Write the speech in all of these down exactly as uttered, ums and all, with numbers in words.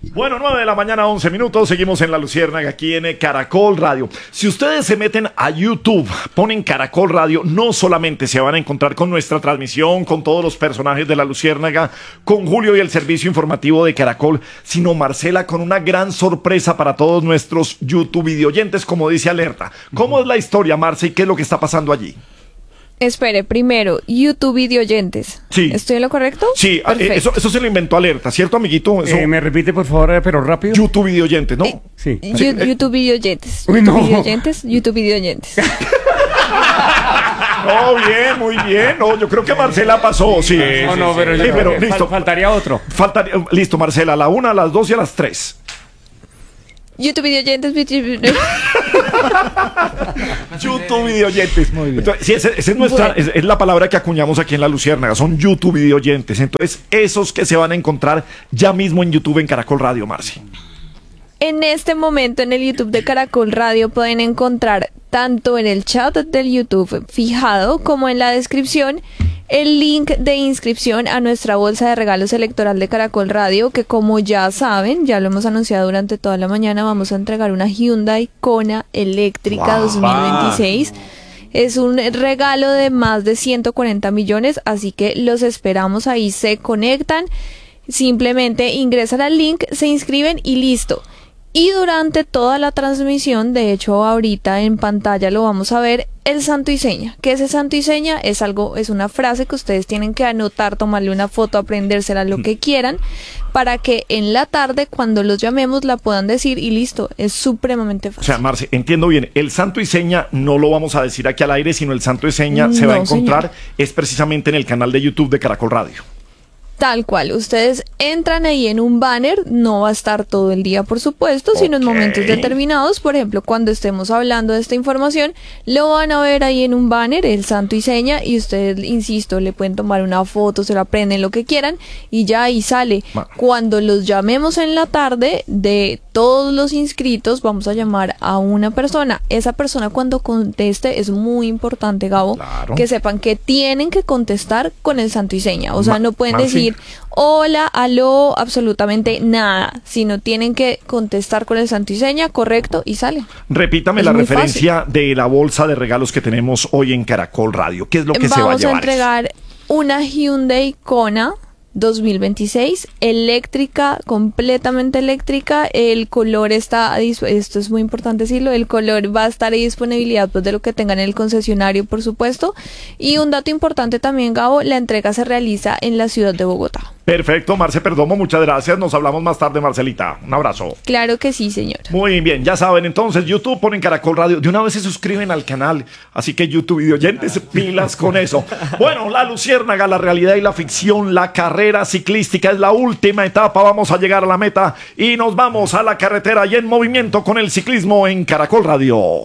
Bueno, nueve de la mañana, once minutos, seguimos en La Luciérnaga, aquí en Caracol Radio. Si ustedes se meten a YouTube, ponen Caracol Radio, no solamente se van a encontrar con nuestra transmisión, con todos los personajes de La Luciérnaga, con Julio y el servicio informativo de Caracol, sino Marcela con una gran sorpresa para todos nuestros YouTube videoyentes, como dice Alerta. ¿Cómo es la historia, Marce, y qué es lo que está pasando allí? Espere, primero, YouTube videoyentes. Sí. ¿Estoy en lo correcto? Sí, eh, eso, eso se lo inventó Alerta, ¿cierto, amiguito? Eso, Eh, ¿Me repite, por favor, eh, pero rápido? YouTube videoyentes, ¿no? Eh, Sí. Yu- Sí, eh. YouTube videoyentes. Uy, YouTube no. videoyentes, YouTube videoyentes. No, bien, muy bien. No, yo creo que Marcela pasó, sí. No, no, pero, Sí, yo creo pero que listo. fal- faltaría otro. Faltaría, listo, Marcela, a la una, a las dos y a las tres. YouTube videoyentes. YouTube- YouTube videoyentes. Muy bien. Entonces, sí, esa esa es, nuestra, Bueno. es, es la palabra que acuñamos aquí en La Luciérnaga. Son YouTube videoyentes. Entonces, esos que se van a encontrar ya mismo en YouTube en Caracol Radio, Marci. En este momento en el YouTube de Caracol Radio pueden encontrar tanto en el chat del YouTube fijado como en la descripción el link de inscripción a nuestra bolsa de regalos electoral de Caracol Radio, que como ya saben, ya lo hemos anunciado durante toda la mañana, vamos a entregar una Hyundai Kona eléctrica Wow. dos mil veintiséis. Es un regalo de más de ciento cuarenta millones, así que los esperamos ahí, se conectan, simplemente ingresan al link, se inscriben y listo. Y durante toda la transmisión, de hecho ahorita en pantalla lo vamos a ver, el santo y seña. ¿Qué es el santo y seña? Es algo, es una frase que ustedes tienen que anotar, tomarle una foto, aprendérsela, lo que quieran, para que en la tarde, cuando los llamemos, la puedan decir y listo. Es supremamente O fácil. sea, Marce, entiendo bien. El santo y seña no lo vamos a decir aquí al aire, sino el santo y seña se No, va a encontrar señor. es precisamente en el canal de YouTube de Caracol Radio. Tal cual, ustedes entran ahí en un banner, no va a estar todo el día por supuesto, sino en Ok. momentos determinados, por ejemplo cuando estemos hablando de esta información, lo van a ver ahí en un banner, el santo y seña, y ustedes, insisto, le pueden tomar una foto, se lo aprenden, lo que quieran, y ya ahí sale. Ma- Cuando los llamemos en la tarde, de todos los inscritos, vamos a llamar a una persona. Esa persona cuando conteste, es muy importante, Gabo, Claro. que sepan que tienen que contestar con el santo y seña, o sea, Ma- no pueden Marci. decir hola, aló, absolutamente nada, sino tienen que contestar con el santo y seña, correcto, y sale. Repítame Es la muy referencia de la bolsa de regalos que tenemos hoy en Caracol Radio. ¿Qué es lo que se va a Vamos a, llevar? entregar una Hyundai Kona dos mil veintiséis, eléctrica, completamente eléctrica. El color está, a dis- esto es muy importante decirlo, el color va a estar a disponibilidad pues, de lo que tengan en el concesionario, por supuesto. Y un dato importante también, Gabo, la entrega se realiza en la ciudad de Bogotá. Perfecto, Marce Perdomo, muchas gracias. Nos hablamos más tarde, Marcelita. Un abrazo. Claro que sí, señor. Muy bien, ya saben, entonces YouTube ponen Caracol Radio. De una vez se suscriben al canal. Así que YouTube videoyentes, pilas con eso. Bueno, La Luciérnaga, la realidad y la ficción, la carrera ciclística es la última etapa. Vamos a llegar a la meta y nos vamos a la carretera y en movimiento con el ciclismo en Caracol Radio.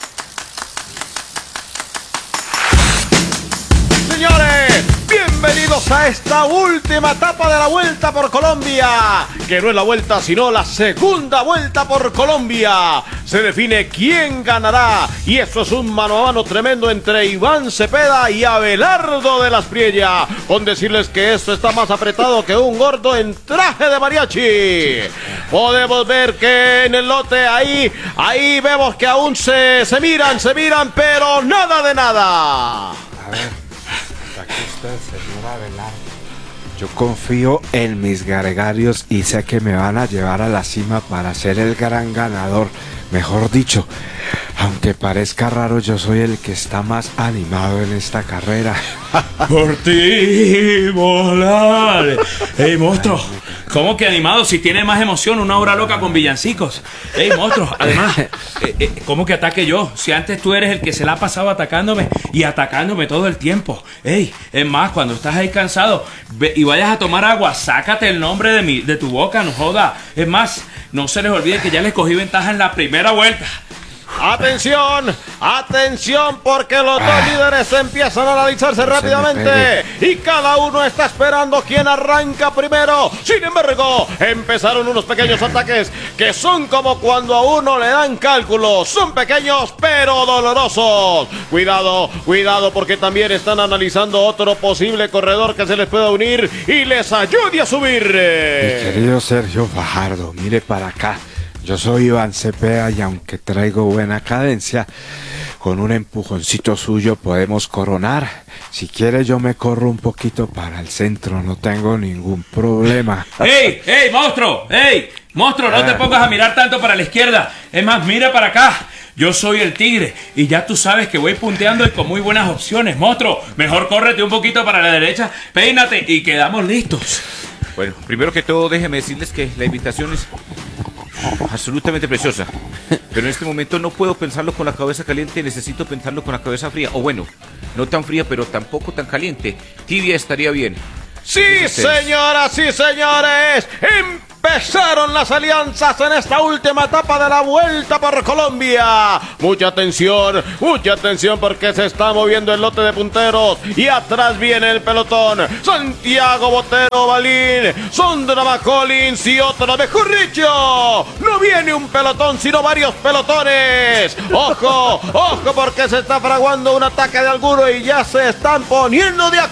Señores, bienvenidos a esta última etapa de la Vuelta por Colombia, que no es la vuelta sino la segunda Vuelta por Colombia. Se define quién ganará y eso es un mano a mano tremendo entre Iván Cepeda y Abelardo de las Priella, con decirles que esto está más apretado que un gordo en traje de mariachi. Podemos ver que en el lote ahí, ahí vemos que aún se, se miran, se miran, pero nada de nada. Yo confío en mis gregarios y sé que me van a llevar a la cima para ser el gran ganador. Mejor dicho, aunque parezca raro, yo soy el que está más animado en esta carrera. Por ti, volar. Ey, monstruo, ¿cómo que animado? Si tiene más emoción, una hora loca con villancicos. Ey, monstruo, además, eh, eh, ¿cómo que ataque yo? Si antes tú eres el que se la ha pasado atacándome y atacándome todo el tiempo. Ey, es más, cuando estás ahí cansado ve, y vayas a tomar agua, sácate el nombre de, mi, de tu boca, no joda. Es más, no se les olvide que ya les cogí ventaja en la primera vuelta. Atención, atención, porque los dos líderes empiezan a analizarse rápidamente y cada uno está esperando quién arranca primero. Sin embargo, empezaron unos pequeños ataques que son como cuando a uno le dan cálculos. Son pequeños pero dolorosos. Cuidado, cuidado, porque también están analizando otro posible corredor que se les pueda unir y les ayude a subir. Mi querido Sergio Fajardo, mire para acá. Yo soy Iván Cepeda y aunque traigo buena cadencia, con un empujoncito suyo podemos coronar. Si quiere yo me corro un poquito para el centro, no tengo ningún problema. ¡Ey! ¡Ey, monstruo! ¡Ey! Monstruo, no te pongas a mirar tanto para la izquierda. Es más, mira para acá. Yo soy el tigre y ya tú sabes que voy punteando y con muy buenas opciones, monstruo. Mejor córrete un poquito para la derecha, peínate y quedamos listos. Bueno, primero que todo déjeme decirles que la invitación es absolutamente preciosa, pero en este momento no puedo pensarlo con la cabeza caliente, necesito pensarlo con la cabeza fría, o bueno, no tan fría pero tampoco tan caliente, tibia estaría bien. Sí, señoras y señores, empezaron las alianzas en esta última etapa de la Vuelta por Colombia. Mucha atención, mucha atención porque se está moviendo el lote de punteros y atrás viene el pelotón. Santiago Botero Balín, Sondra Collins y otra mejor dicho. No viene un pelotón sino varios pelotones. Ojo, ojo porque se está fraguando un ataque de alguno y ya se están poniendo de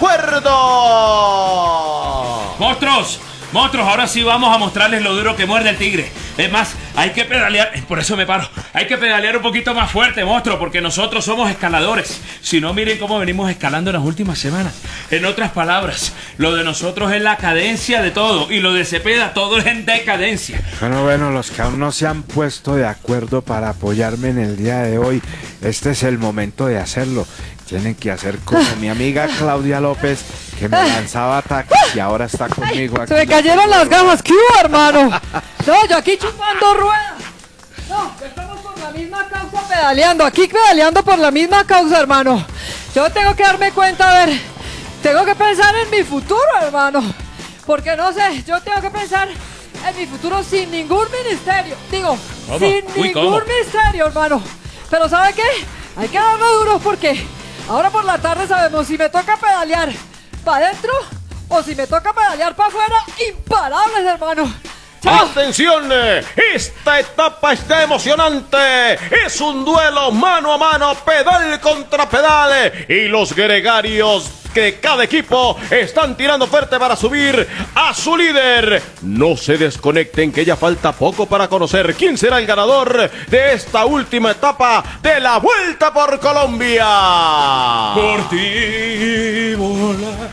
acuerdo. ¡Monstruos! Monstruos, ahora sí vamos a mostrarles lo duro que muerde el tigre. Es más, hay que pedalear, por eso me paro. Hay que pedalear un poquito más fuerte, monstruo, porque nosotros somos escaladores. Si no, miren cómo venimos escalando en las últimas semanas. En otras palabras, lo de nosotros es la cadencia de todo, y lo de Cepeda, todo es en decadencia. Bueno, bueno, los que aún no se han puesto de acuerdo para apoyarme en el día de hoy, este es el momento de hacerlo. Tienen que hacer como mi amiga Claudia López, que me lanzaba ataques y ahora está conmigo aquí. Se me cayeron las gafas, ¿qué hubo, hermano? No, yo aquí chupando ruedas. No, estamos por la misma causa pedaleando, aquí pedaleando por la misma causa, hermano. Yo tengo que darme cuenta, a ver, tengo que pensar en mi futuro, hermano. Porque no sé, yo tengo que pensar en mi futuro sin ningún ministerio. Digo, ¿Cómo? sin Uy, ningún ¿cómo? ministerio, hermano. Pero ¿sabe qué? Hay que darle duro porque ahora por la tarde sabemos si me toca pedalear para adentro o si me toca pedalear para afuera. Imparables, hermano. ¡Chao! ¡Atención! Esta etapa está emocionante. Es un duelo mano a mano, pedal contra pedal. Y los gregarios que cada equipo están tirando fuerte para subir a su líder. No se desconecten que ya falta poco para conocer quién será el ganador de esta última etapa de la Vuelta por Colombia. Por ti volar.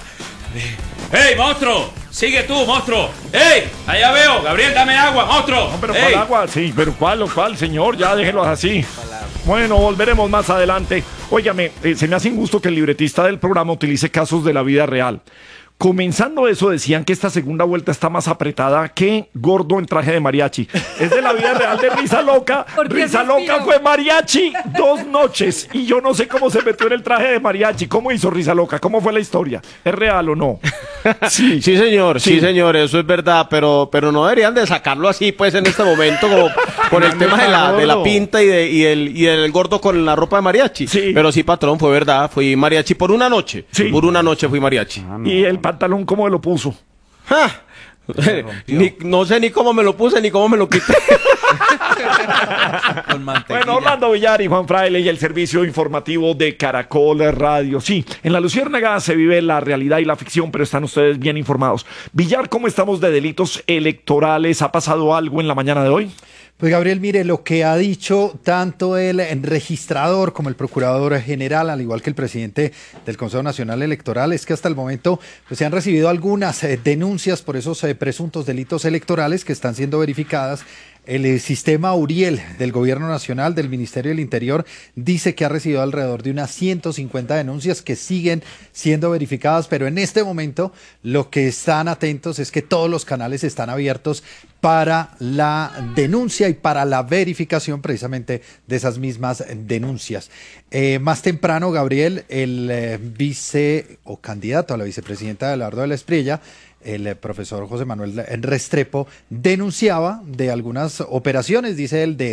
¡Ey, monstruo! Sigue tú, monstruo. ¡Ey! Allá veo. Gabriel, dame agua, monstruo. No, pero ¡Ey! ¿cuál agua? Sí, pero ¿cuál o cuál, señor? Ya déjelo así. Bueno, volveremos más adelante. Óigame, eh, se me hace injusto que el libretista del programa utilice casos de la vida real. Comenzando eso, decían que esta segunda vuelta está más apretada que Gordo en traje de mariachi. Es de la vida real de Risa Loca. ¿Por qué Risa se Loca inspiró? fue mariachi dos noches. Y yo no sé cómo se metió en el traje de mariachi. ¿Cómo hizo Risa Loca? ¿Cómo fue la historia? ¿Es real o no? Sí. Sí, señor, sí, Sí. señor, eso es verdad, pero, pero no deberían de sacarlo así, pues, en este momento, como con el tema de la, de la pinta y, de, y, el, y el gordo con la ropa de mariachi. Sí. Pero sí, patrón, fue verdad, fui mariachi por una noche. Sí. Por una noche fui mariachi. Y el pantalón, ¿cómo lo puso? ¡Ja! Ni- no sé ni cómo me lo puse ni cómo me lo quité. Bueno, Orlando Villar y Juan Fraile y el servicio informativo de Caracol Radio. Sí, en La Luciérnaga se vive la realidad y la ficción, pero están ustedes bien informados. Villar, ¿cómo estamos de delitos electorales? ¿Ha pasado algo en la mañana de hoy? Pues Gabriel, mire, lo que ha dicho tanto el registrador como el procurador general, al igual que el presidente del Consejo Nacional Electoral, es que hasta el momento pues, se han recibido algunas eh, denuncias por esos eh, presuntos delitos electorales que están siendo verificadas. El eh, sistema Uriel del Gobierno Nacional, del Ministerio del Interior, dice que ha recibido alrededor de unas ciento cincuenta denuncias que siguen siendo verificadas, pero en este momento lo que están atentos es que todos los canales están abiertos para la denuncia y para la verificación precisamente de esas mismas denuncias. Eh, más temprano, Gabriel, el eh, vice o candidato a la vicepresidenta de Abelardo de la Espriella, el eh, profesor José Manuel Restrepo, denunciaba de algunas operaciones, dice él, de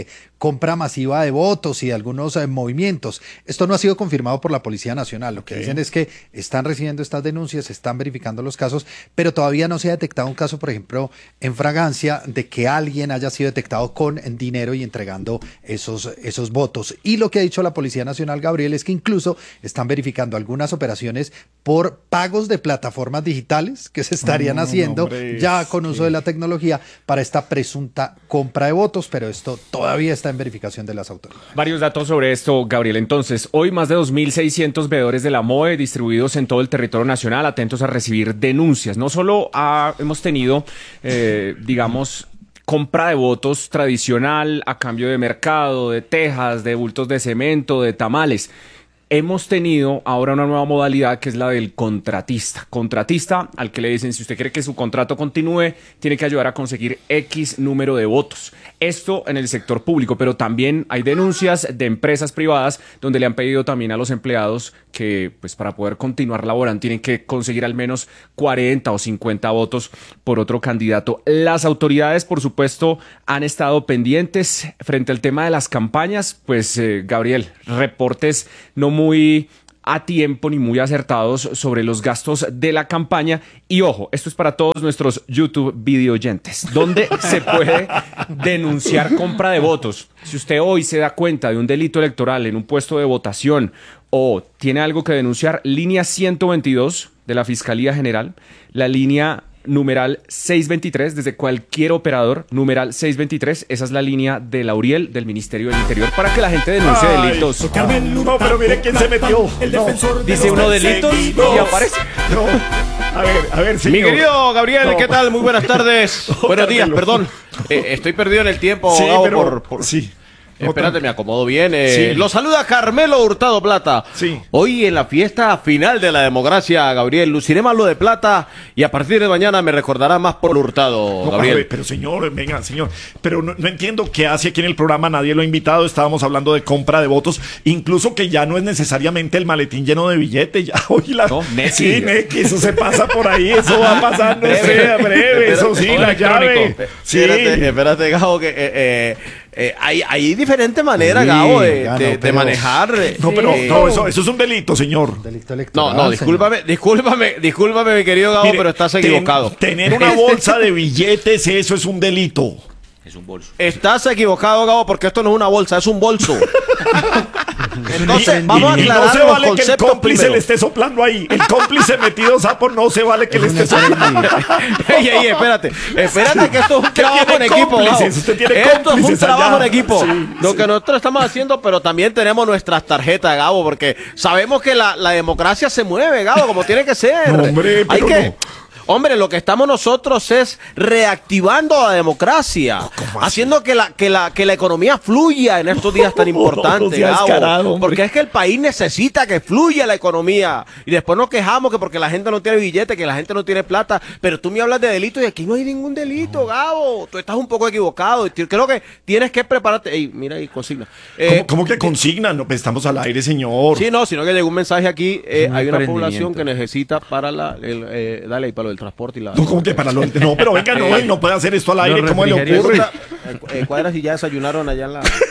compra masiva de votos y de algunos eh, movimientos. Esto no ha sido confirmado por la Policía Nacional. Lo que Okay. dicen es que están recibiendo estas denuncias, están verificando los casos, pero todavía no se ha detectado un caso, por ejemplo, en Fragancia, de que alguien haya sido detectado con dinero y entregando esos, esos votos. Y lo que ha dicho la Policía Nacional, Gabriel, es que incluso están verificando algunas operaciones por pagos de plataformas digitales que se estarían No, haciendo hombre, ya con uso sí. de la tecnología para esta presunta compra de votos, pero esto todavía está en verificación de las autoridades. Varios datos sobre esto, Gabriel. Entonces, hoy más de dos mil seiscientos veedores de la M O E distribuidos en todo el territorio nacional, atentos a recibir denuncias. No solo ha- hemos tenido, eh, digamos, compra de votos tradicional a cambio de mercado, de tejas, de bultos de cemento, de tamales. Hemos tenido ahora una nueva modalidad que es la del contratista. Contratista al que le dicen, si usted quiere que su contrato continúe, tiene que ayudar a conseguir X número de votos. Esto en el sector público, pero también hay denuncias de empresas privadas donde le han pedido también a los empleados que, pues, para poder continuar laborando tienen que conseguir al menos cuarenta o cincuenta votos por otro candidato. Las autoridades, por supuesto, han estado pendientes frente al tema de las campañas. Pues, eh, Gabriel, reportes no muy a tiempo ni muy acertados sobre los gastos de la campaña. Y ojo, esto es para todos nuestros YouTube video oyentes, donde se puede denunciar compra de votos. Si usted hoy se da cuenta de un delito electoral en un puesto de votación o tiene algo que denunciar, línea ciento veintidós de la Fiscalía General, la línea numeral seiscientos veintitrés, desde cualquier operador, numeral seiscientos veintitrés, esa es la línea de Lauriel del Ministerio del Interior para que la gente denuncie Ay, delitos. No, pero mire quién se metió. No. Dice uno delitos y aparece. No. A ver, a ver, Mi señor. querido Gabriel, No. ¿qué tal? Muy buenas tardes. No, Buenos días, Carmelo. perdón. Eh, estoy perdido en el tiempo, Sí, Gabo, pero por, por- sí. Espérate, me acomodo bien. Eh, Sí. Lo saluda Carmelo Hurtado Plata. Sí. Hoy en la fiesta final de la democracia, Gabriel, luciré más lo de plata y a partir de mañana me recordará más por Hurtado, No, a Gabriel. ver, pero señor, venga, señor, pero no, no entiendo qué hace aquí en el programa, nadie lo ha invitado, estábamos hablando de compra de votos, incluso que ya no es necesariamente el maletín lleno de billetes, ya hoy la... No, Nequi. Sí, Nequi, eso se pasa por ahí, eso va pasando, sea breve, eso sí, la llave. Sí, Espérate, espérate, Gabo, que eh, eh, eh, hay, hay diferentes maneras, Sí, Gabo, de, ya no, de- de pero- manejar. eh, no, pero eh, no, eso, eso es un delito, señor. Delito No, electoral. no, señor. discúlpame, discúlpame, discúlpame, mi querido Gabo, Mire, pero estás ten- equivocado. tener una bolsa de billetes, eso es un delito. Es un bolso. Estás equivocado, Gabo, porque esto no es una bolsa, es un bolso. Entonces, Y- vamos a y aclarar no se los vale que el conceptos cómplice primero. le esté soplando ahí. El cómplice metido sapo no se vale que le esté soplando. Ey, ey, espérate, espérate que esto es un Usted trabajo tiene en equipo, cómplices, Gabo. usted tiene Esto es un cómplices trabajo allá. en equipo. Sí, Lo sí. que nosotros estamos haciendo, pero también tenemos nuestras tarjetas, Gabo, porque sabemos que la, la democracia se mueve, Gabo, como tiene que ser. No, hombre, Hay pero que... no. Hombre, lo que estamos nosotros es reactivando la democracia, haciendo que la, que la, que la economía fluya en estos días tan importantes, sea Gabo. descarado, hombre. Porque es que el país necesita que fluya la economía. Y después nos quejamos que porque la gente no tiene billete, que la gente no tiene plata. Pero tú me hablas de delito y aquí no hay ningún delito, Gabo. Tú estás un poco equivocado. Y t- creo que tienes que prepararte. Ey, mira ahí, consigna. Eh, ¿Cómo, cómo que consigna? No, pues estamos al aire, señor. Sí, no, sino que llegó un mensaje aquí. eh, Un hay una emprendimiento. población que necesita para la. El, eh, dale ahí para lo del transporte y la. No, ¿cómo que para lo... No, pero venga, no, no puede hacer esto al aire. Los ¿Cómo le refrigerios. ocurre? Eh, eh, cuadras y ya desayunaron allá en la. Sí.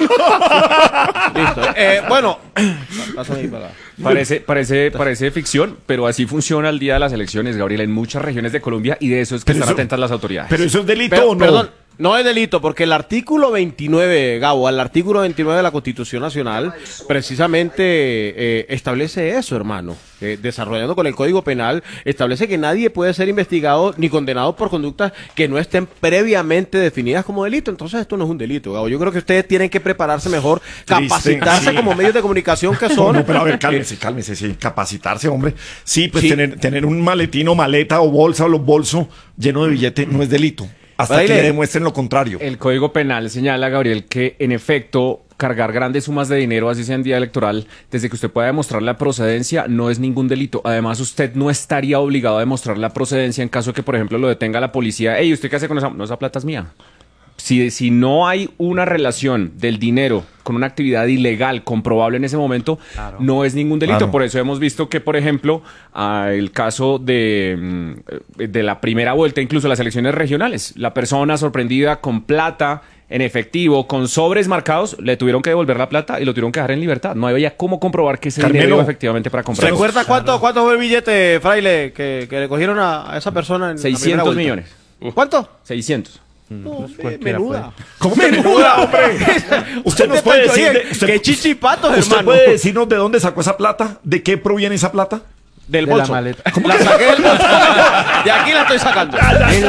Listo. Eh, bueno, pásame ahí para acá. Parece, parece, parece ficción, pero así funciona el día de las elecciones, Gabriel, en muchas regiones de Colombia y de eso es que Pero están eso- atentas las autoridades. Pero eso es delito Pero, o no. Perdón, no es delito, porque el artículo veintinueve, Gabo, el artículo veintinueve de la Constitución Nacional, precisamente eh, establece eso, hermano. Eh, desarrollando con el Código Penal, establece que nadie puede ser investigado ni condenado por conductas que no estén previamente definidas como delito. Entonces esto no es un delito, Gabo. Yo creo que ustedes tienen que prepararse mejor, Triste, capacitarse sí. como medios de comunicación que No, son. no, pero a ver, cálmese, cálmese, sí, capacitarse, hombre. Sí, pues Sí. Tener, tener un maletín o maleta o bolsa o los bolsos lleno de billete no es delito. Hasta Baile. que le demuestren lo contrario. El Código Penal señala, Gabriel, que en efecto cargar grandes sumas de dinero, así sea en día electoral, desde que usted pueda demostrar la procedencia, no es ningún delito. Además, usted no estaría obligado a demostrar la procedencia en caso que, por ejemplo, lo detenga la policía. Ey, ¿usted qué hace con esa? No, esa plata es mía. Si, si no hay una relación del dinero con una actividad ilegal comprobable en ese momento, no es ningún delito. Claro. Por eso hemos visto que, por ejemplo, ah, el caso de, mm, de la primera vuelta, incluso las elecciones regionales, la persona sorprendida con plata en efectivo, con sobres marcados, le tuvieron que devolver la plata y lo tuvieron que dejar en libertad. No había cómo comprobar que ese Carmelo, dinero iba efectivamente para comprar. ¿Recuerda cuánto, cuánto fue el billete, Fraile, que, que le cogieron a, a esa persona en seiscientos la millones. ¿Cuánto? seiscientos. No, sí, menuda. ¿Cómo menuda, hombre? Usted nos puede decir... de- usted- ¡Qué chichipatos, ¿Usted hermano! puede decirnos de dónde sacó esa plata? ¿De qué proviene esa plata? Del De la bolso. maleta. La saqué del bolso. De aquí la estoy sacando.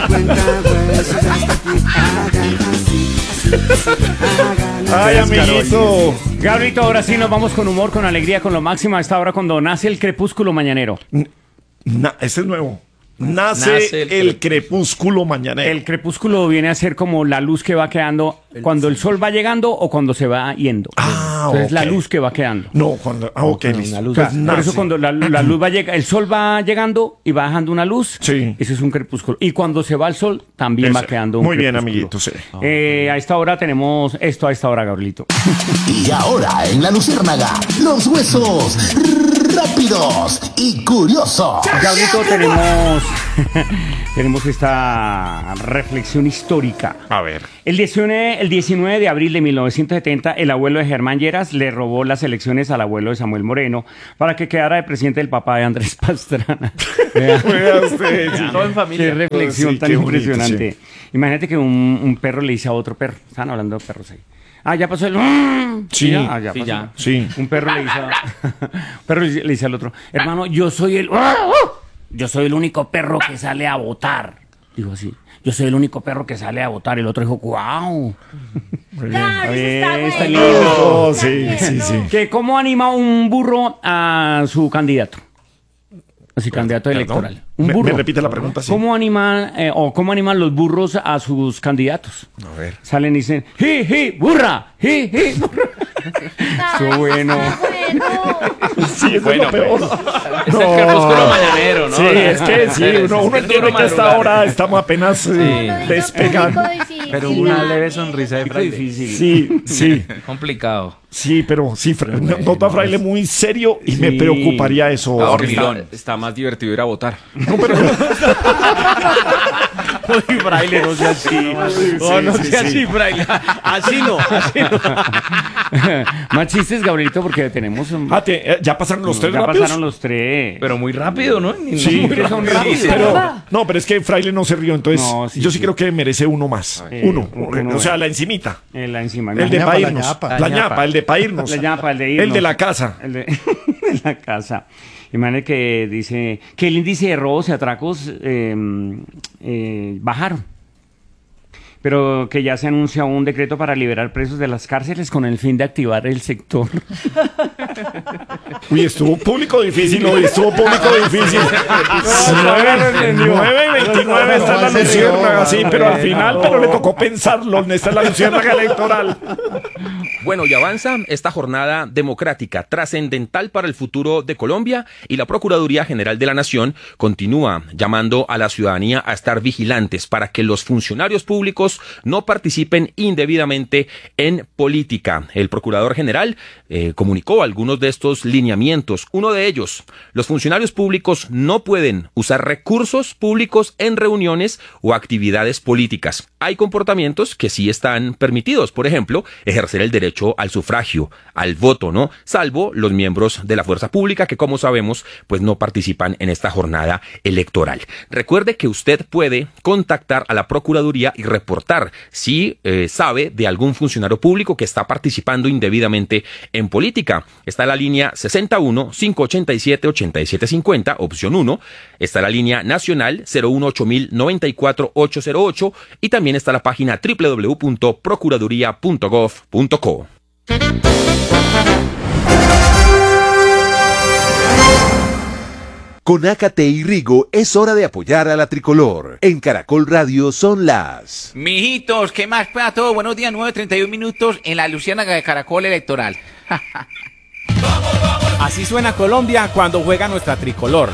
Ay, amiguito. Gabrielito, ahora sí nos vamos con humor, con alegría, con lo máximo a esta hora cuando nace el crepúsculo mañanero. Na- ese es nuevo. Nace, Nace el, el crepúsculo mañanero. El crepúsculo viene a ser como la luz que va quedando cuando el sol va llegando o cuando se va yendo. Ah, Entonces la ok. luz que va quedando. No, cuando... Ah, ok, listo. O sea, Pues por nace. eso cuando la, la luz va llega, el sol va llegando y va dejando una luz, Sí. ese es un crepúsculo. Y cuando se va el sol, también va Ese. quedando un Muy bien, crepúsculo. amiguito, sí. Eh, a esta hora tenemos esto a esta hora, Gabrielito. Y ahora en la Luciérnaga, los huesos rápidos y curiosos. Gabrielito, tenemos, tenemos esta reflexión histórica. A ver. El diecinueve, el diecinueve de abril de mil novecientos setenta, el abuelo de Germán Lleras le robó las elecciones al abuelo de Samuel Moreno para que quedara de presidente del papá de Andrés Pastrana. Vea. Vea usted, sí. Todo en familia. Qué reflexión Sí, tan qué bonito, impresionante. Imagínate que un, un perro le dice a otro perro. Estaban hablando de perros ahí. Ah, ya pasó el... Sí, ya, ah, ya sí, pasó. ya. Sí. Un perro le dice, a... un perro le dice al otro, hermano, yo soy el... Yo soy el único perro que sale a votar. Dijo así, yo soy el único perro que sale a votar. Y el otro dijo, wow. Claro, eso está Bien, está bueno. lindo. Oh, sí, sí, sí. Que ¿Cómo anima un burro a su candidato? A su candidato Perdón. electoral. Un Me- burro. me repite la pregunta, sí. ¿Cómo animan, eh, o cómo animan los burros a sus candidatos? A ver. Salen y dicen, ¡ji, ji, burra! ¡Ji, ji, burra! Estuvo bueno. Sí, eso Bueno, es lo peor. Es el crepúsculo mañanero, ¿no? Sí, es que sí, uno, uno Es entiende duro que hasta madrugar. ahora estamos apenas eh, despegando. Pero una leve sonrisa de Qué Fraile. difícil. Sí, sí, Complicado. sí, pero sí, Fra- no- nota a Fraile muy serio y me Sí. preocuparía eso. Ah, Porque Hormigón. está, está más divertido ir a votar. Uy, Fraile, no sea así. No, no sí, sea sí. así, Fraile. Así no, así no. Más chistes, Gabrielito, porque tenemos... un- Ah, te- eh, ya pasaron los tres ya rápidos. pasaron los tres. Pero muy rápido, ¿no? Ni- Sí, muy son rápido. rápidos. pero, no, pero es que Fraile no se rió, entonces No, sí, yo sí, sí. creo que merece uno más. Eh, uno, uno, o sea, bueno. la encimita. Eh, la encima. El de ñapa, pa' la irnos. ñapa. La La ñapa, ñapa. el de pa' irnos. La ñapa, el de irnos. El de la casa. El de, de la casa. Imagínate que dice que el índice de robos y atracos eh, eh, bajaron. Pero que ya se anuncia un decreto para liberar presos de las cárceles con el fin de activar el sector. Uy, estuvo público difícil hoy, estuvo público difícil. nueve y veintinueve está en la No, en serio, luciérnaga, sí, pero al no. final, pero le tocó pensarlo. Esta es la luciérnaga electoral. Bueno, y avanza esta jornada democrática trascendental para el futuro de Colombia y la Procuraduría General de la Nación continúa llamando a la ciudadanía a estar vigilantes para que los funcionarios públicos no participen indebidamente en política. El Procurador General eh, comunicó algunos de estos lineamientos. Uno de ellos, los funcionarios públicos no pueden usar recursos públicos en reuniones o actividades políticas. Hay comportamientos que sí están permitidos, por ejemplo, ejercer el derecho al sufragio, al voto, ¿no? Salvo los miembros de la fuerza pública que, como sabemos, pues no participan en esta jornada electoral. Recuerde que usted puede contactar a la Procuraduría y reportar si eh, sabe de algún funcionario público que está participando indebidamente en política. Está la línea sesenta y uno, quinientos ochenta y siete, ochenta y siete cincuenta, opción uno. Está la línea nacional cero uno ocho mil noventa y cuatro ocho cero ocho y también está la página doble u doble u doble u punto procuraduría punto gov punto co. Con Ácate y Rigo es hora de apoyar a la tricolor. En Caracol Radio son las... Mijitos, ¿qué más para todo? Buenos días, nueve treinta y uno minutos en la luciérnaga de Caracol Electoral. Así suena Colombia cuando juega nuestra tricolor.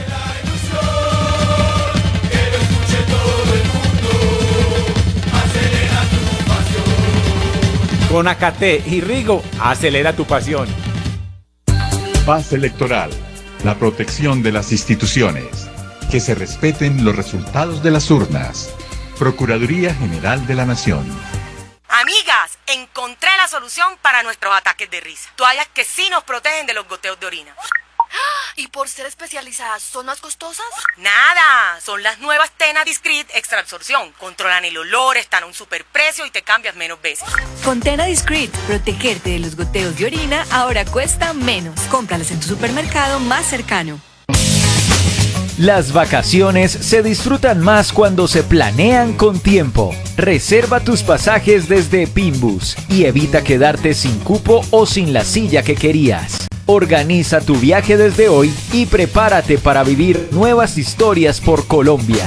Con Ácate y Rigo, acelera tu pasión. Paz electoral, la protección de las instituciones, que se respeten los resultados de las urnas. Procuraduría General de la Nación. Amigas, encontré la solución para nuestros ataques de risa. Toallas que sí nos protegen de los goteos de orina. ¿Y por ser especializadas son más costosas? Nada, son las nuevas Tena Discreet Extra Absorción. Controlan el olor, están a un superprecio y te cambias menos veces. Con Tena Discreet, protegerte de los goteos de orina ahora cuesta menos. Cómpralas en tu supermercado más cercano. Las vacaciones se disfrutan más cuando se planean con tiempo. Reserva tus pasajes desde Pinbus y evita quedarte sin cupo o sin la silla que querías. Organiza tu viaje desde hoy y prepárate para vivir nuevas historias por Colombia.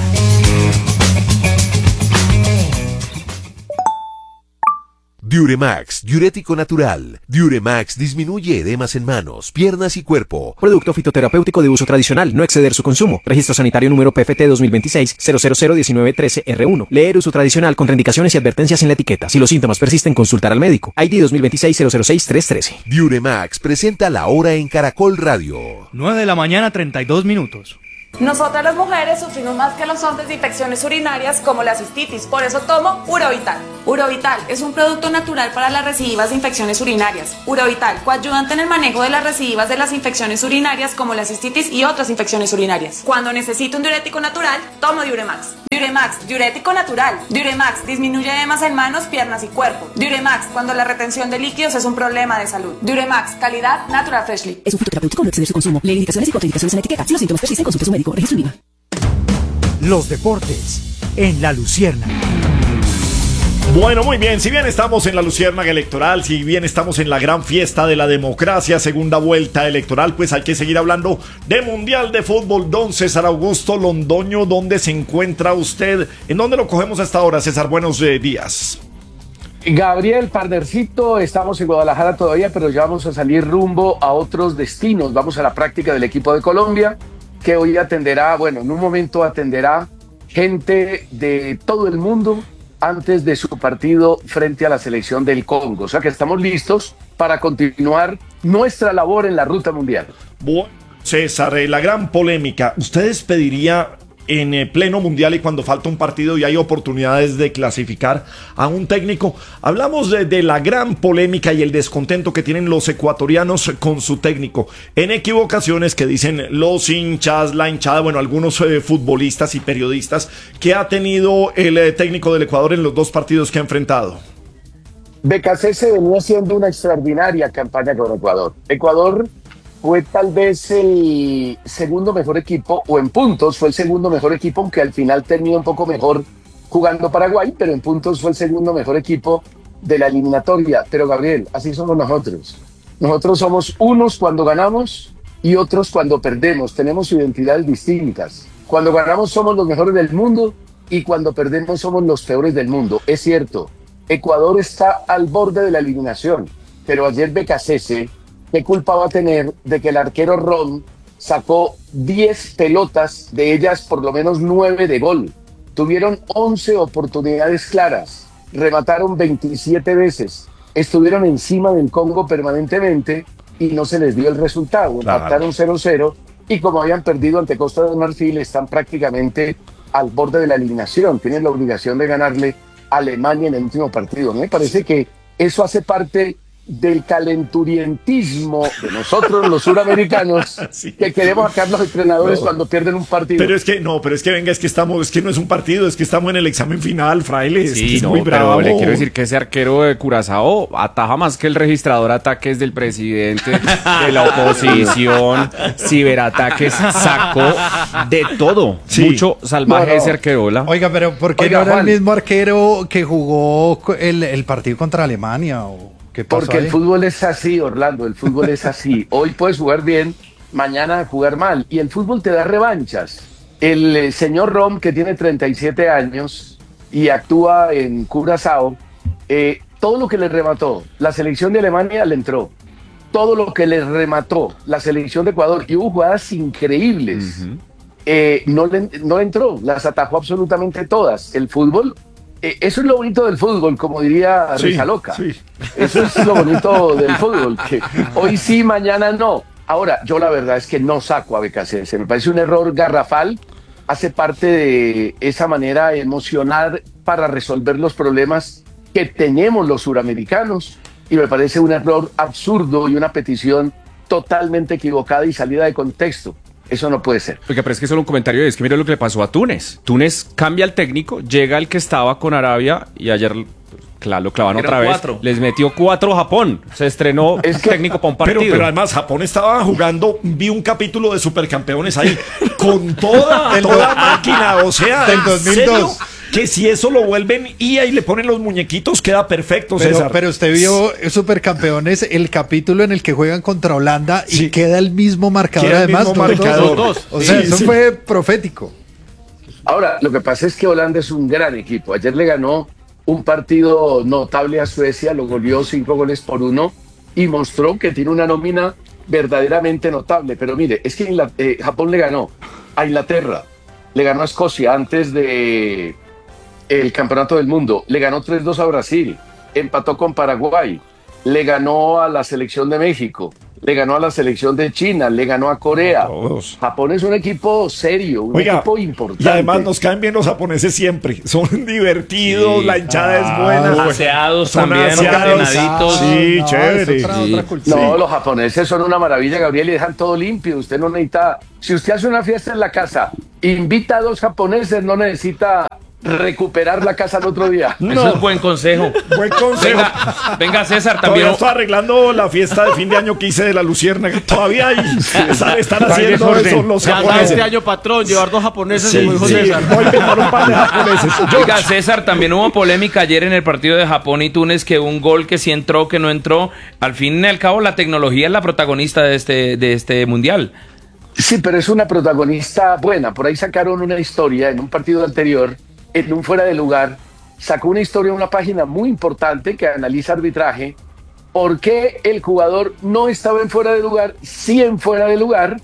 Diuremax, diurético natural. Diuremax disminuye edemas en manos, piernas y cuerpo. Producto fitoterapéutico de uso tradicional, no exceder su consumo. Registro sanitario número P F T dos mil veintiséis cero cero cero diecinueve trece R uno. Leer uso tradicional, contraindicaciones y advertencias en la etiqueta. Si los síntomas persisten, consultar al médico. I D dos mil veintiséis cero cero seis tres trece. Diuremax presenta la hora en Caracol Radio. nueve de la mañana, treinta y dos minutos. Nosotras las mujeres sufrimos más que los hombres de infecciones urinarias como la cistitis, por eso tomo Urovital. Urovital es un producto natural para las recidivas de infecciones urinarias. Urovital, coayudante en el manejo de las recidivas de las infecciones urinarias como la cistitis y otras infecciones urinarias. Cuando necesito un diurético natural, tomo Diuremax. Diuremax, diurético natural. Diuremax, disminuye edemas en manos, piernas y cuerpo. Diuremax, cuando la retención de líquidos es un problema de salud. Diuremax, calidad Natural Freshly. Es un fitoterapéutico, no exceder su consumo. Lee indicaciones y contraindicaciones en la etiqueta. Si los síntomas persisten, consulte a su médico. Registro IVA. Los deportes en La Luciérnaga. Bueno, muy bien, si bien estamos en la luciérnaga electoral, si bien estamos en la gran fiesta de la democracia, segunda vuelta electoral, pues hay que seguir hablando de Mundial de Fútbol. Don César Augusto Londoño, ¿dónde se encuentra usted? ¿En dónde lo cogemos hasta ahora, César? Buenos eh, días. Gabriel, partnercito, estamos en Guadalajara todavía, pero ya vamos a salir rumbo a otros destinos. Vamos a la práctica del equipo de Colombia, que hoy atenderá, bueno, en un momento atenderá gente de todo el mundo antes de su partido frente a la selección del Congo. O sea que estamos listos para continuar nuestra labor en la ruta mundial. Bueno, César, eh, la gran polémica. ¿Ustedes pediría en eh, pleno mundial y cuando falta un partido y hay oportunidades de clasificar a un técnico? Hablamos de, de la gran polémica y el descontento que tienen los ecuatorianos con su técnico. En equivocaciones que dicen los hinchas, la hinchada, bueno, algunos eh, futbolistas y periodistas que ha tenido el eh, técnico del Ecuador en los dos partidos que ha enfrentado. B K C se venía haciendo una extraordinaria campaña con Ecuador. Ecuador fue tal vez el segundo mejor equipo, o en puntos fue el segundo mejor equipo, aunque al final terminó un poco mejor jugando Paraguay, pero en puntos fue el segundo mejor equipo de la eliminatoria. Pero Gabriel, así somos nosotros. Nosotros somos unos cuando ganamos y otros cuando perdemos. Tenemos identidades distintas. Cuando ganamos somos los mejores del mundo y cuando perdemos somos los peores del mundo. Es cierto, Ecuador está al borde de la eliminación, pero ayer B K C S, ¿qué culpa va a tener de que el arquero Ron sacó diez pelotas, de ellas por lo menos nueve de gol? Tuvieron once oportunidades claras, remataron veintisiete veces, estuvieron encima del Congo permanentemente y no se les dio el resultado. Claro. Empataron cero cero y como habían perdido ante Costa de Marfil, están prácticamente al borde de la eliminación. Tienen la obligación de ganarle a Alemania en el último partido. Me parece que eso hace parte del calenturientismo de nosotros los suramericanos, sí, que queremos sacar los entrenadores no, cuando pierden un partido. Pero es que no, pero es que venga, es que estamos, es que no es un partido, es que estamos en el examen final, fraile, sí, es, que es no, muy bravo. Pero le quiero decir que ese arquero de Curazao ataja más que el registrador ataques del presidente, de la oposición, ciberataques, sacó de todo. Sí. Mucho salvaje no, no. ese arquerola. Oiga, pero ¿por qué Oiga, no era Juan, el mismo arquero que jugó el, el partido contra Alemania o...? Porque ahí? El fútbol es así, Orlando, el fútbol es así. Hoy puedes jugar bien, mañana jugar mal. Y el fútbol te da revanchas. El eh, señor Rom, que tiene treinta y siete años y actúa en Curazao, eh, todo lo que le remató la selección de Alemania le entró. Todo lo que le remató la selección de Ecuador, y hubo jugadas increíbles, uh-huh. eh, no, le, no entró, las atajó absolutamente todas. El fútbol... Eh, eso es lo bonito del fútbol, como diría sí, Risa Loca. Sí. Eso es lo bonito del fútbol, que hoy sí, mañana no. Ahora, yo la verdad es que no saco a B K C S. Me parece un error garrafal. Hace parte de esa manera emocional para resolver los problemas que tenemos los suramericanos, y me parece un error absurdo y una petición totalmente equivocada y salida de contexto. Eso no puede ser. Oiga, pero es que solo un comentario, es que mire lo que le pasó a Túnez. Túnez cambia el técnico, llega el que estaba con Arabia y ayer... Claro, lo clavan otra vez. Cuatro. Les metió cuatro Japón. Se estrenó es que, técnico para un partido. Pero, pero además, Japón estaba jugando. Vi un capítulo de Supercampeones ahí con toda, toda máquina. O sea, del dos mil dos. Que si eso lo vuelven y ahí le ponen los muñequitos, queda perfecto, pero, César. Pero usted vio Supercampeones, el capítulo en el que juegan contra Holanda y sí. queda el mismo marcador. Queda además, mismo dos, marcador. Dos, dos. O sea, sí, eso sí. fue profético. Ahora, lo que pasa es que Holanda es un gran equipo. Ayer le ganó un partido notable a Suecia, lo goleó cinco goles por uno y mostró que tiene una nómina verdaderamente notable. Pero mire, es que Ingl- eh, Japón le ganó a Inglaterra, le ganó a Escocia antes de el Campeonato del Mundo, le ganó tres dos a Brasil, empató con Paraguay, le ganó a la selección de México, le ganó a la selección de China, le ganó a Corea. Todos. Japón es un equipo serio, un Oiga, equipo importante. Y además nos caen bien los japoneses siempre. Son divertidos, sí. la hinchada ah, es buena. Aseados también, ordenaditos. Sí, no, chévere. Otra, sí. otra no, sí. los japoneses son una maravilla, Gabriel, y dejan todo limpio. Usted no necesita... Si usted hace una fiesta en la casa, invita a dos japoneses, no necesita... recuperar la casa el otro día. No. Eso es buen consejo. Buen consejo. Venga, venga César, también. Todavía estoy arreglando la fiesta de fin de año que hice de la Luciérnaga. Todavía ahí están, están haciendo eso los japoneses. Este año, patrón, llevar dos japoneses, sí, como dijo sí. César. Voy a inventar un par de japoneses. Oiga, César, también hubo polémica ayer en el partido de Japón y Túnez, que un gol que sí entró, que no entró. Al fin y al cabo, la tecnología es la protagonista de este, de este mundial. Sí, pero es una protagonista buena. Por ahí sacaron una historia en un partido anterior, en un fuera de lugar, sacó una historia, una página muy importante que analiza arbitraje, por qué el jugador no estaba en fuera de lugar, sí en fuera de lugar,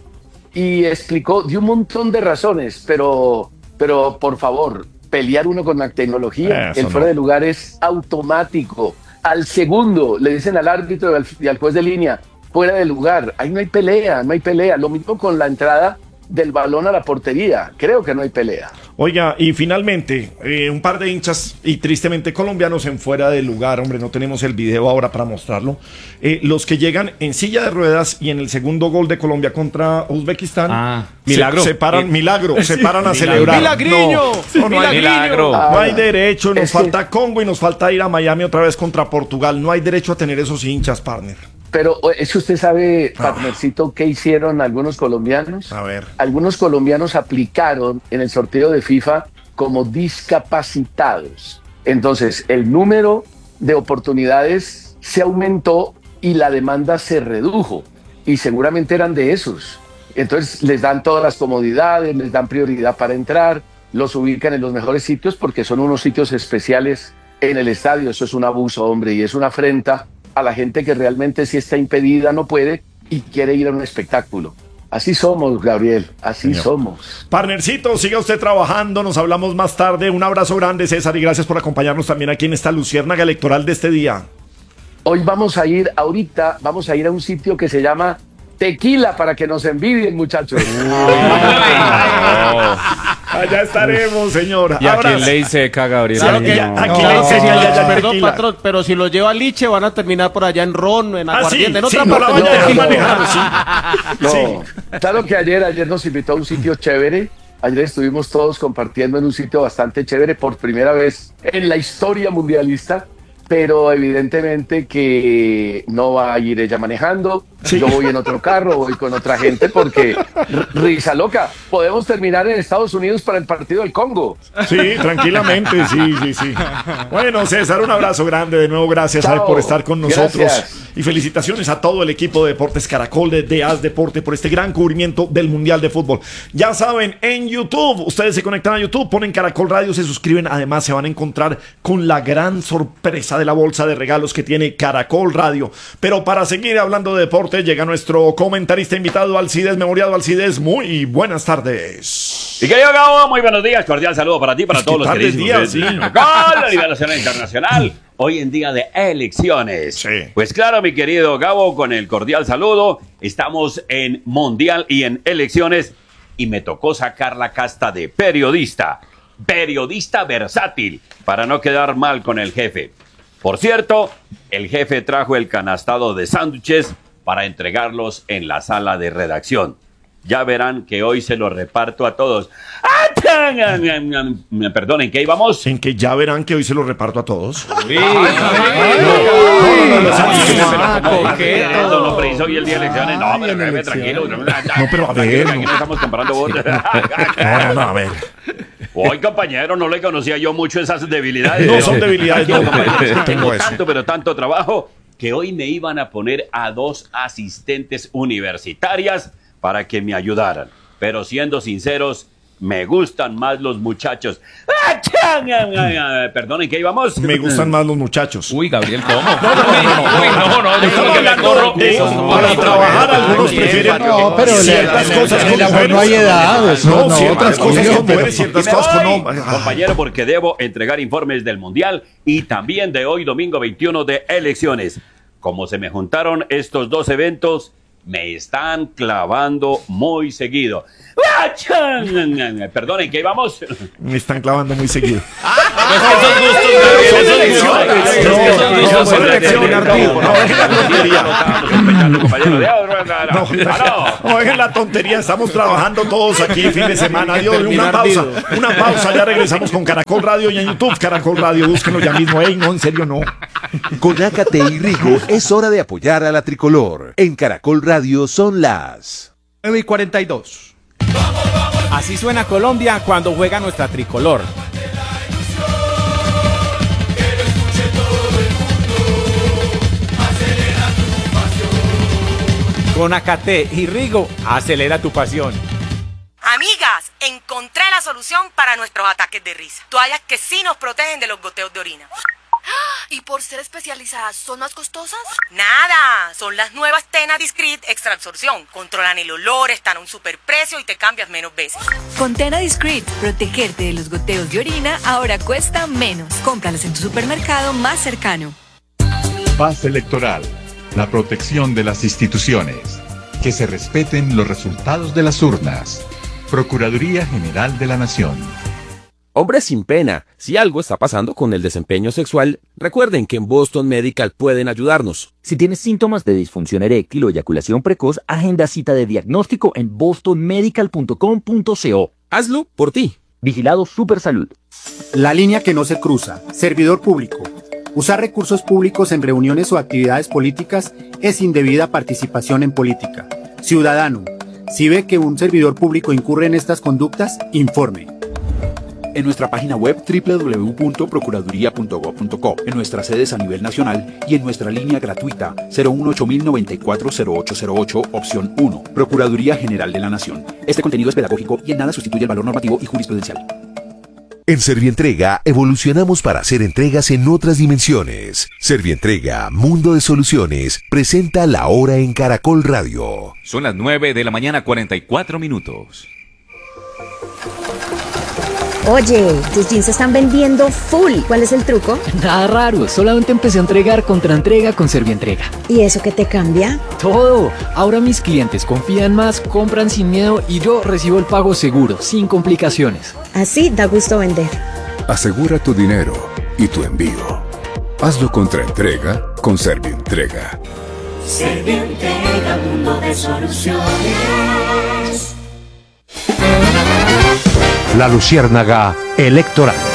y explicó, dio un montón de razones, pero, pero por favor, pelear uno con la tecnología, Eso el fuera no. de lugar es automático. Al segundo le dicen al árbitro y al, y al juez de línea, fuera de lugar, ahí no hay pelea, no hay pelea. Lo mismo con la entrada del balón a la portería, creo que no hay pelea. Oiga, y finalmente, eh, un par de hinchas y tristemente colombianos en fuera de lugar, hombre, no tenemos el video ahora para mostrarlo, eh, los que llegan en silla de ruedas y en el segundo gol de Colombia contra Uzbekistán, ah, se, milagro. se paran, milagro, se paran a celebrar. ¡Milagriño! No, no, no hay, milagro. no hay derecho, nos es falta que... Congo y nos falta ir a Miami otra vez contra Portugal, no hay derecho a tener esos hinchas, partner. Pero es que usted sabe, partnercito, ¿qué hicieron algunos colombianos? A ver. Algunos colombianos aplicaron en el sorteo de FIFA como discapacitados. Entonces, el número de oportunidades se aumentó y la demanda se redujo. Y seguramente eran de esos. Entonces, les dan todas las comodidades, les dan prioridad para entrar, los ubican en los mejores sitios porque son unos sitios especiales en el estadio. Eso es un abuso, hombre, y es una afrenta a la gente que realmente si está impedida no puede y quiere ir a un espectáculo. Así somos, Gabriel, así Señor. somos. Partnercito, siga usted trabajando, nos hablamos más tarde. Un abrazo grande, César, y gracias por acompañarnos también aquí en esta Luciérnaga electoral de este día. Hoy vamos a ir, ahorita, vamos a ir a un sitio que se llama Tequila para que nos envidien, muchachos. Allá estaremos, señor. ¿Y a quién le dice caga, Gabriel? Claro que, no. aquí no, le dice no, no, perdón, patrón, pero si lo lleva a Liche van a terminar por allá en Ron, en Aguardiente, ah, sí, en otra sí, parte. No, No, no, manejando, sí. No, sí. Claro que ayer, ayer nos invitó a un sitio chévere. Ayer estuvimos todos compartiendo en un sitio bastante chévere por primera vez en la historia mundialista. Pero evidentemente que no va a ir ella manejando, sí. Yo voy en otro carro, voy con otra gente porque, risa loca, podemos terminar en Estados Unidos para el partido del Congo. Sí, tranquilamente, sí, sí, sí. Bueno, César, un abrazo grande de nuevo, gracias Chao. por estar con nosotros. Gracias. Y felicitaciones a todo el equipo de Deportes Caracol de D A S Deporte por este gran cubrimiento del Mundial de Fútbol. Ya saben, en YouTube, ustedes se conectan a YouTube, ponen Caracol Radio, se suscriben, además se van a encontrar con la gran sorpresa de la bolsa de regalos que tiene Caracol Radio. Pero para seguir hablando de deporte, llega nuestro comentarista invitado, Alcides Memoriado. Alcides, muy buenas tardes. Y querido Gabo, muy buenos días, cordial saludo para ti, para es todos los que días, sí. Gol a nivel nacional e internacional. Hoy en día de elecciones. Sí. Pues claro, mi querido Gabo, con el cordial saludo, estamos en Mundial y en elecciones y me tocó sacar la casta de periodista. Periodista versátil, para no quedar mal con el jefe. Por cierto, el jefe trajo el canastado de sándwiches para entregarlos en la sala de redacción. Ya verán que hoy se los reparto a todos. Perdonen, ¿qué íbamos? En que ya verán que hoy se los reparto a todos. Sí. No, pero hoy el día de elecciones. No, pero jefe, tranquilo. No, pero a ver. Aquí no estamos comprando votos. No, no, a ver. Hoy, compañero, no le conocía yo mucho esas debilidades. No son debilidades, no. Tengo tanto, pero tanto trabajo que hoy me iban a poner a dos asistentes universitarias para que me ayudaran. Pero siendo sinceros, me gustan más los muchachos. Perdonen, ¿qué íbamos? Me gustan más los muchachos. Uy, Gabriel, ¿cómo? No, no, no, no, no, no. Estamos hablando de eso. Para trabajar algunos prefieren no, pero ciertas cosas con mujeres. No hay edad. No, ciertas cosas con mujeres, ciertas cosas con hombres. Compañero, porque debo entregar informes del Mundial y también de hoy, domingo veintiuno, de elecciones. Como se me juntaron estos dos eventos, me están clavando muy seguido. Perdonen, ¿qué íbamos? Me están clavando muy seguido. No, dejen la tontería, estamos trabajando todos aquí fin de semana. Dios, una pausa, una pausa, ya regresamos con Caracol Radio y en YouTube Caracol Radio, búsquenlo ya mismo. Ey, no, en serio, no. Con Ácate y Rigo es hora de apoyar a la tricolor. En Caracol Radio son las nueve y cuarenta y dos. Así suena Colombia cuando juega nuestra tricolor. Con Ácate y Rigo, acelera tu pasión. Amigas, encontré la solución para nuestros ataques de risa. Toallas que sí nos protegen de los goteos de orina. ¿Y por ser especializadas son más costosas? Nada, son las nuevas Tena Discreet Extra Absorción. Controlan el olor, están a un superprecio y te cambias menos veces. Con Tena Discreet, protegerte de los goteos de orina ahora cuesta menos. Cómpralas en tu supermercado más cercano. Paz electoral. La protección de las instituciones. Que se respeten los resultados de las urnas. Procuraduría General de la Nación. Hombres sin pena, si algo está pasando con el desempeño sexual, recuerden que en Boston Medical pueden ayudarnos. Si tienes síntomas de disfunción eréctil o eyaculación precoz, agenda cita de diagnóstico en boston medical punto com punto co. Hazlo por ti. Vigilado Supersalud. La línea que no se cruza. Servidor público. Usar recursos públicos en reuniones o actividades políticas es indebida participación en política. Ciudadano, si ve que un servidor público incurre en estas conductas, informe. En nuestra página web doble u doble u doble u punto procuraduría punto gob punto co, en nuestras sedes a nivel nacional y en nuestra línea gratuita cero uno ocho mil noventa y cuatro cero ocho cero ocho, opción uno, Procuraduría General de la Nación. Este contenido es pedagógico y en nada sustituye el valor normativo y jurisprudencial. En Servientrega evolucionamos para hacer entregas en otras dimensiones. Servientrega, Mundo de Soluciones, presenta La Hora en Caracol Radio. Son las nueve de la mañana, cuarenta y cuatro minutos. Oye, tus jeans se están vendiendo full. ¿Cuál es el truco? Nada raro, solamente empecé a entregar contra entrega con Servientrega. ¿Y eso qué te cambia? Todo. Ahora mis clientes confían más, compran sin miedo y yo recibo el pago seguro, sin complicaciones. Así da gusto vender. Asegura tu dinero y tu envío. Hazlo contra entrega con Servientrega. Servientrega, mundo de soluciones. La Luciérnaga Electoral.